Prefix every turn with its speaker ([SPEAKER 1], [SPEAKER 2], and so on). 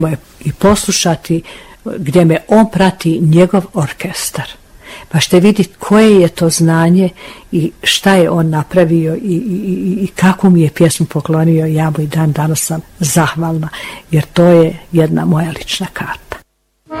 [SPEAKER 1] i poslušati gdje me on prati njegov orkestar. Pa ćete vidjeti koje je to znanje i šta je on napravio i kakvu mi je pjesmu poklonio. Ja mu i dan danas sam zahvalna, jer to je jedna moja lična karta.